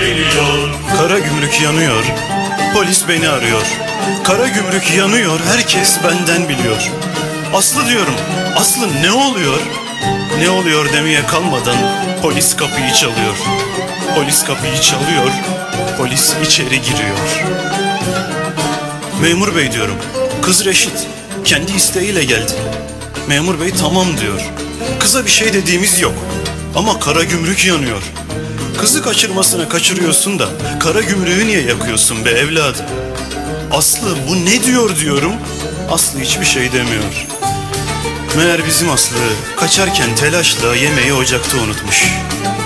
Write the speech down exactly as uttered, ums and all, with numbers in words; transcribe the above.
geliyor. Kara gümrük yanıyor, polis beni arıyor. Kara gümrük yanıyor, herkes benden biliyor. Aslı diyorum, Aslı ne oluyor? Ne oluyor demeye kalmadan polis kapıyı çalıyor. Polis kapıyı çalıyor, polis içeri giriyor. Memur bey diyorum, kız Reşit kendi isteğiyle geldi. Memur bey tamam diyor. Kıza bir şey dediğimiz yok ama kara gümrük yanıyor. Kızı kaçırmasına kaçırıyorsun da kara gümrüğü niye yakıyorsun be evladım? Aslı bu ne diyor diyorum. Aslı hiçbir şey demiyor. Meğer bizim Aslı kaçarken telaşla yemeği ocakta unutmuş.